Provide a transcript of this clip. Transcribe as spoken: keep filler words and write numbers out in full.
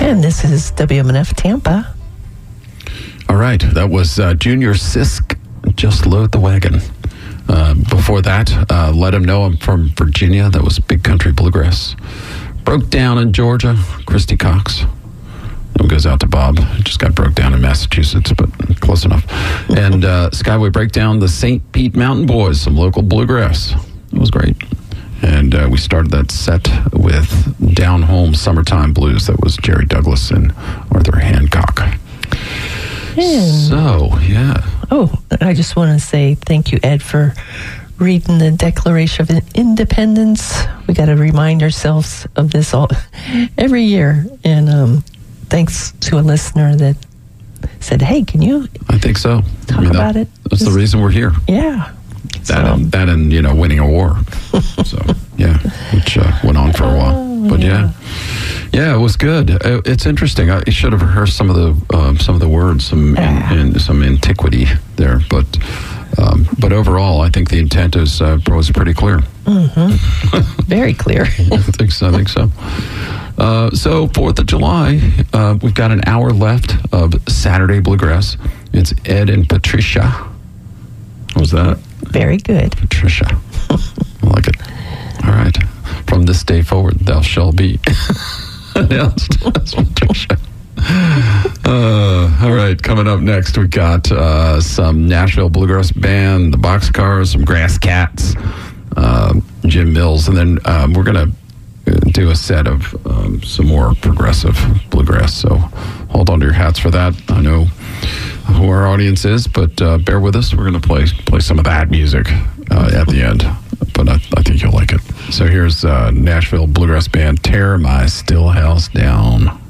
And this is W M N F Tampa. All right, that was uh, Junior Sisk, Just Load the Wagon. Uh, before that, uh, Let Him Know I'm from Virginia. That was Big Country Bluegrass. Broke Down in Georgia, Christy Cox. That goes out to Bob. It just got broke down in Massachusetts, but close enough. And uh, Skyway Breakdown, the Saint Pete Mountain Boys, some local bluegrass. It was great. And uh, we started that set with Down Home Summertime Blues. That was Jerry Douglas and Arthur Hancock. And, so, yeah. Oh, I just want to say thank you, Ed, for reading the Declaration of Independence. We got to remind ourselves of this all every year. And um, thanks to a listener that said, hey, can you I think so. talk I mean, about that, it? That's Just, the reason we're here. Yeah. That, so. and, that and, you know, winning a war. So, yeah, which uh, went on for a while. Oh, but, yeah. yeah. Yeah, it was good. It, it's interesting. I should have rehearsed some of the um, some of the words, some in, in, some antiquity there. But um, but overall, I think the intent is uh, was pretty clear. Mm-hmm. Very clear. I think so. I think so. Uh, so Fourth of July, uh, we've got an hour left of Saturday Bluegrass. It's Ed and Patricia. What was that? Very good. Patricia. I like it. All right. From this day forward, thou shalt be announced as Patricia. Uh, all right. Coming up next, we got uh, some Nashville Bluegrass Band, the Boxcars, some Grass Cats, uh, Jim Mills, and then um, we're going to do a set of um, some more progressive bluegrass. So hold on to your hats for that. I know who our audience is, but uh, bear with us. We're going to play play some of that music uh, at the end, but I, I think you'll like it. So here's uh, Nashville Bluegrass Band, Tear My Still House Down.